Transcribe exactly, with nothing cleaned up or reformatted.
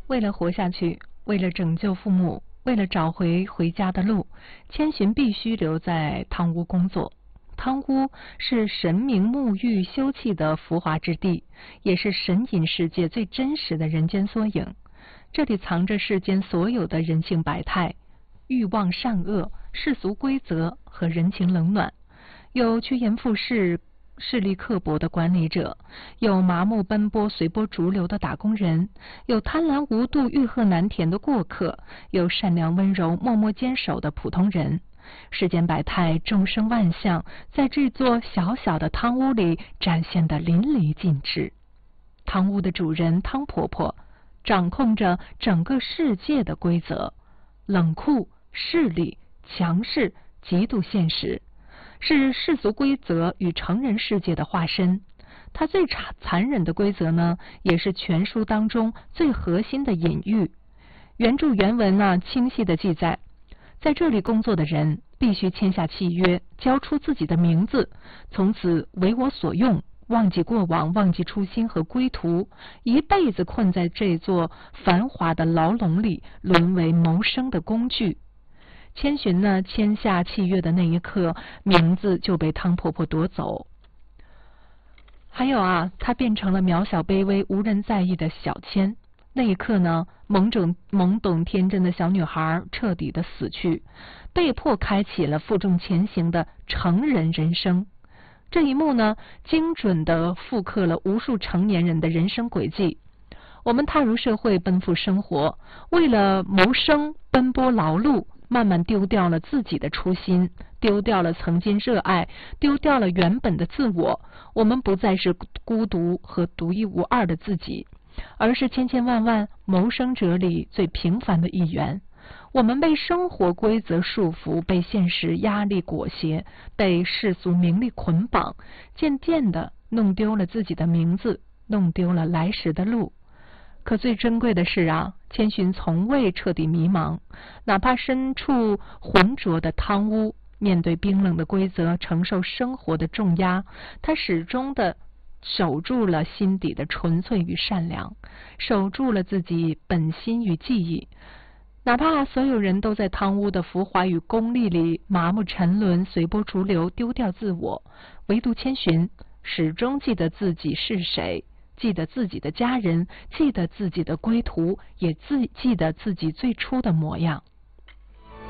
为了活下去，为了拯救父母，为了找回回家的路，千寻必须留在汤屋工作。汤屋是神明沐浴休憩的浮华之地，也是神隐世界最真实的人间缩影。这里藏着世间所有的人性百态，欲望善恶、世俗规则和人情冷暖，有趋炎附势、势力刻薄的管理者，有麻木奔波、随波逐流的打工人，有贪婪无度、欲壑难填的过客，有善良温柔、默默坚守的普通人。世间百态，众生万象，在这座小小的汤屋里展现得淋漓尽致。汤屋的主人汤婆婆掌控着整个世界的规则，冷酷、势利、强势、极度现实，是世俗规则与成人世界的化身。它最残忍的规则呢，也是全书当中最核心的隐喻。原著原文呢，清晰的记载，在这里工作的人必须签下契约，交出自己的名字，从此为我所用，忘记过往，忘记初心和归途，一辈子困在这座繁华的牢笼里，沦为谋生的工具。千寻呢，签下契约的那一刻，名字就被汤婆婆夺走。还有啊，她变成了渺小卑微、无人在意的小千。那一刻呢，懵懂懵懂天真的小女孩彻底的死去，被迫开启了负重前行的成人人生。这一幕呢，精准的复刻了无数成年人的人生轨迹。我们踏入社会，奔赴生活，为了谋生奔波劳碌，慢慢丢掉了自己的初心，丢掉了曾经热爱，丢掉了原本的自我。我们不再是孤独和独一无二的自己，而是千千万万谋生者里最平凡的一员。我们被生活规则束缚，被现实压力裹挟，被世俗名利捆绑，渐渐的弄丢了自己的名字，弄丢了来时的路。可最珍贵的是啊，千寻从未彻底迷茫，哪怕身处浑浊的汤屋，面对冰冷的规则，承受生活的重压，他始终的守住了心底的纯粹与善良，守住了自己本心与记忆。哪怕所有人都在汤屋的浮华与功利里麻木沉沦，随波逐流，丢掉自我，唯独千寻始终记得自己是谁，记得自己的家人，记得自己的归途，也自记得自己最初的模样。